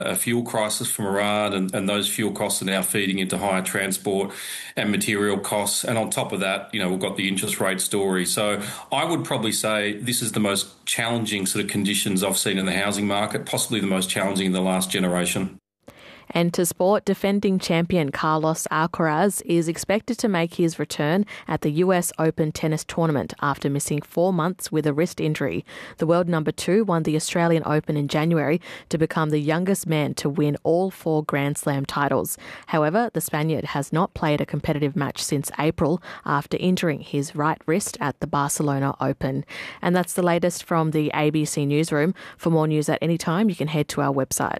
a fuel crisis from Iran, and those fuel costs are now feeding into higher transport and material costs. And on top of that, we've got the interest rate story. So I would probably say this is the most challenging sort of conditions I've seen in the housing market, possibly the most challenging in the last generation. And to sport, defending champion Carlos Alcaraz is expected to make his return at the US Open tennis tournament after missing 4 months with a wrist injury. The world number 2 won the Australian Open in January to become the youngest man to win all 4 Grand Slam titles. However, the Spaniard has not played a competitive match since April after injuring his right wrist at the Barcelona Open. And that's the latest from the ABC Newsroom. For more news at any time, you can head to our website.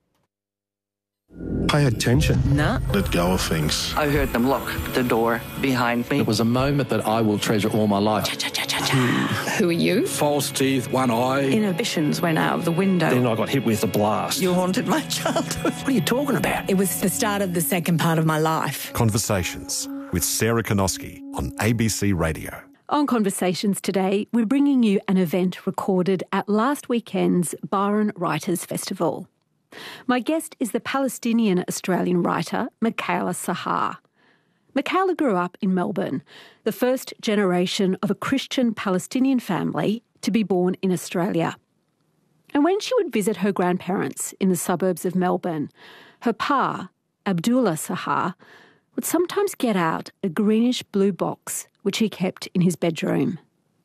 Pay attention. No. Let go of things. I heard them lock the door behind me. It was a moment that I will treasure all my life. Who are you? False teeth, one eye. Inhibitions went out of the window. Then I got hit with a blast. You haunted my childhood. What are you talking about? It was the start of the second part of my life. Conversations with Sarah Konoski on ABC Radio. On Conversations today, we're bringing you an event recorded at last weekend's Byron Writers Festival. My guest is the Palestinian-Australian writer Michaela Sahar. Michaela grew up in Melbourne, the first generation of a Christian Palestinian family to be born in Australia. And when she would visit her grandparents in the suburbs of Melbourne, her pa, Abdullah Sahar, would sometimes get out a greenish-blue box which he kept in his bedroom.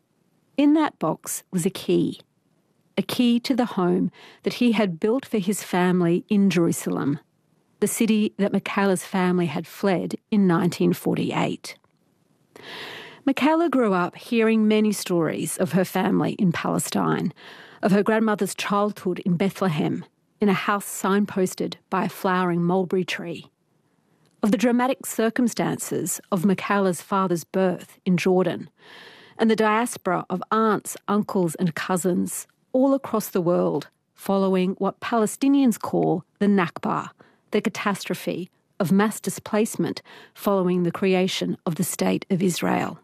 In that box was a key to the home that he had built for his family in Jerusalem, the city that Michaela's family had fled in 1948. Michaela grew up hearing many stories of her family in Palestine, of her grandmother's childhood in Bethlehem, in a house signposted by a flowering mulberry tree, of the dramatic circumstances of Michaela's father's birth in Jordan, and the diaspora of aunts, uncles and cousins all across the world following what Palestinians call the Nakba, the catastrophe of mass displacement following the creation of the State of Israel.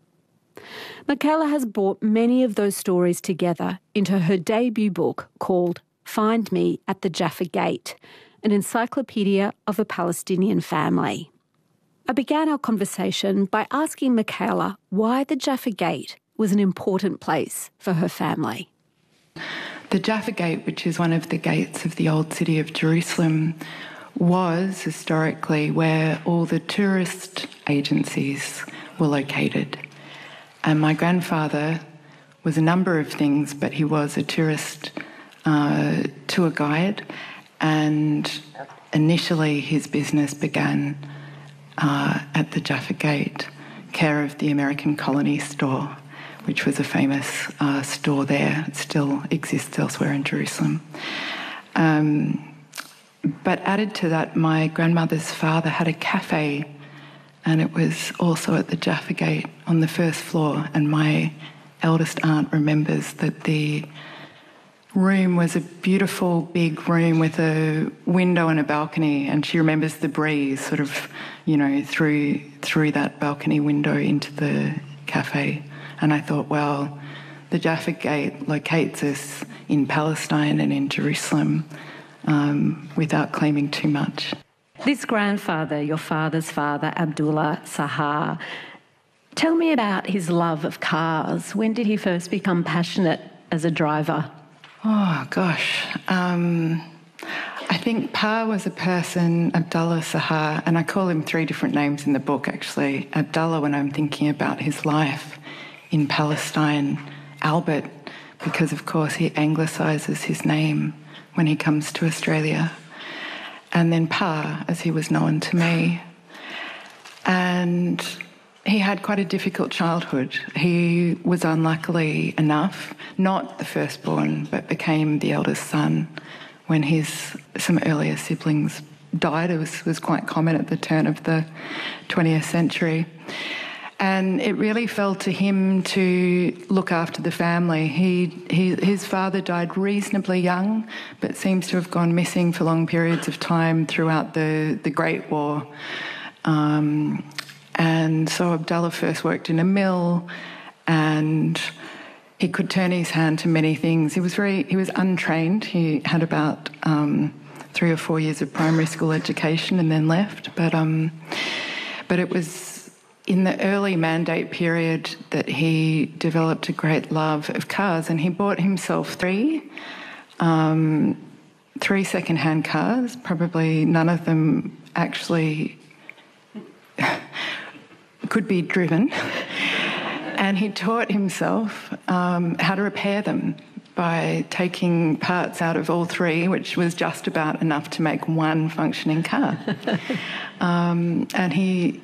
Michaela has brought many of those stories together into her debut book called Find Me at the Jaffa Gate, an encyclopedia of a Palestinian family. I began our conversation by asking Michaela why the Jaffa Gate was an important place for her family. The Jaffa Gate, which is one of the gates of the old city of Jerusalem, was historically where all the tourist agencies were located. And my grandfather was a number of things, but he was a tourist tour guide, and initially his business began at the Jaffa Gate, care of the American Colony store, which was a famous store there. It still exists elsewhere in Jerusalem. But added to that, my grandmother's father had a cafe, and it was also at the Jaffa Gate on the first floor, and my eldest aunt remembers that the room was a beautiful big room with a window and a balcony, and she remembers the breeze sort of, through that balcony window into the cafe. And I thought, well, the Jaffa Gate locates us in Palestine and in Jerusalem without claiming too much. This grandfather, your father's father, Abdullah Sahar, tell me about his love of cars. When did he first become passionate as a driver? Oh, gosh. I think Pa was a person, Abdullah Sahar, and I call him 3 different names in the book, actually. Abdullah, when I'm thinking about his life in Palestine, Albert, because of course he anglicizes his name when he comes to Australia, and then Pa, as he was known to me. And he had quite a difficult childhood. He was unluckily enough not the firstborn, but became the eldest son when some earlier siblings died. It was quite common at the turn of the 20th century. And it really fell to him to look after the family. His father died reasonably young, but seems to have gone missing for long periods of time throughout the Great War. And so Abdullah first worked in a mill, and he could turn his hand to many things. He was untrained. He had about 3 or 4 years of primary school education and then left. But it was in the early mandate period that he developed a great love of cars, and he bought himself three second-hand cars. Probably none of them actually could be driven. And he taught himself how to repair them by taking parts out of all three, which was just about enough to make one functioning car. And he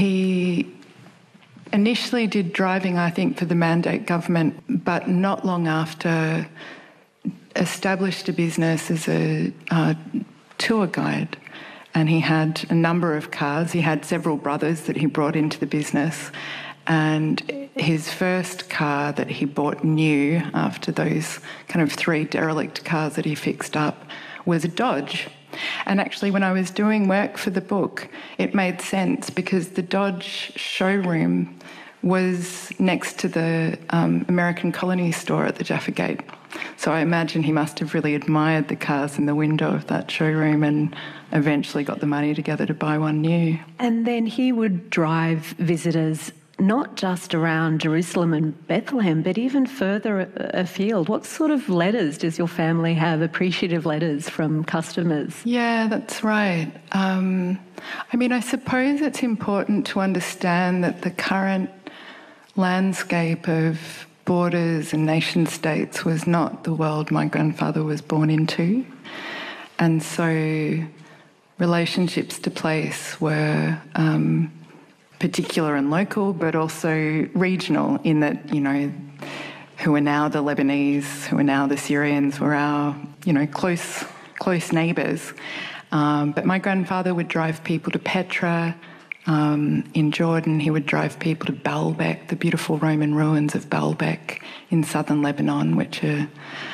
initially did driving, I think, for the mandate government, but not long after established a business as a tour guide. And he had a number of cars. He had several brothers that he brought into the business. And his first car that he bought new after those kind of 3 derelict cars that he fixed up was a Dodge. And actually, when I was doing work for the book, it made sense because the Dodge showroom was next to the American Colony store at the Jaffa Gate. So I imagine he must have really admired the cars in the window of that showroom and eventually got the money together to buy one new. And then he would drive visitors not just around Jerusalem and Bethlehem, but even further afield. What sort of letters does your family have, appreciative letters from customers? Yeah, that's right. I mean, I suppose it's important to understand that the current landscape of borders and nation states was not the world my grandfather was born into. And so relationships to place were particular and local, but also regional in that, you know, who are now the Lebanese, who are now the Syrians, were our, you know, close neighbours. But my grandfather would drive people to Petra in Jordan. He would drive people to Baalbek, the beautiful Roman ruins of Baalbek in southern Lebanon, which are,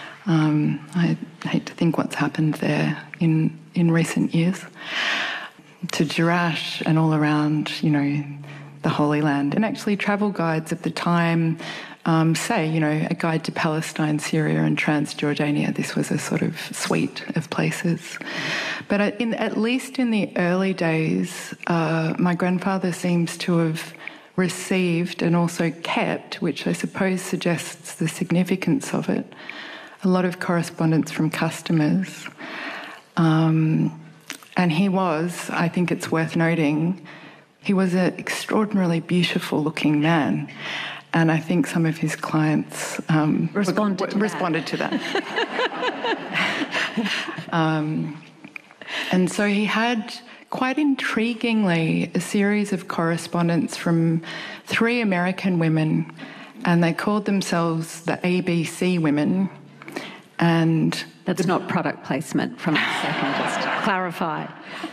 I hate to think what's happened there in recent years, to Jerash and all around, you know, the Holy Land. And actually travel guides of the time say, you know, a guide to Palestine, Syria and Transjordania. This was a sort of suite of places. But at least in the early days, my grandfather seems to have received and also kept, which I suppose suggests the significance of it, a lot of correspondence from customers. And he was, I think it's worth noting, he was an extraordinarily beautiful looking man. And I think some of his clients responded to that. And so he had, quite intriguingly, a series of correspondence from 3 American women, and they called themselves the ABC women. And that's not product placement from a second, just to clarify.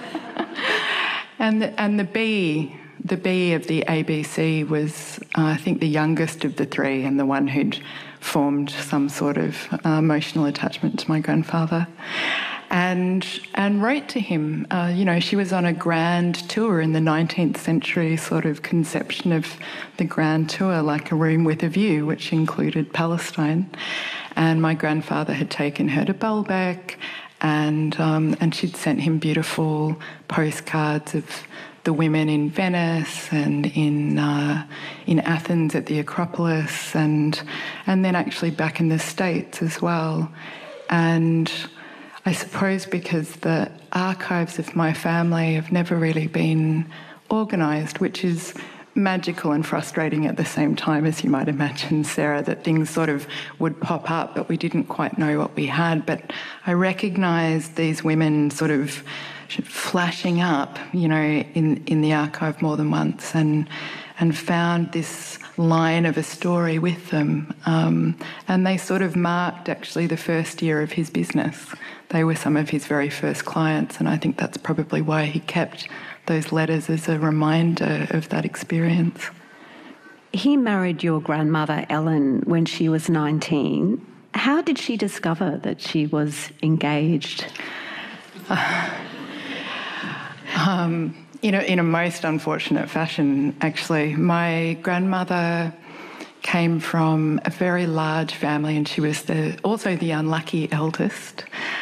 And the B of the ABC was, I think, the youngest of the 3 and the one who'd formed some sort of emotional attachment to my grandfather, and wrote to him. You know, she was on a grand tour in the 19th century sort of conception of the grand tour, like a room with a view, which included Palestine. And my grandfather had taken her to Baalbek, and she'd sent him beautiful postcards of the women in Venice and in Athens at the Acropolis, and then actually back in the States as well. And I suppose because the archives of my family have never really been organised, which is magical and frustrating at the same time, as you might imagine, Sarah, that things sort of would pop up, but we didn't quite know what we had. But I recognised these women sort of flashing up, you know, in the archive more than once, and found this line of a story with them. And they sort of marked actually the first year of his business. They were some of his very first clients, and I think that's probably why he kept those letters as a reminder of that experience. He married your grandmother, Ellen, when she was 19. How did she discover that she was engaged? In a most unfortunate fashion, actually. My grandmother came from a very large family, and she was also the unlucky eldest.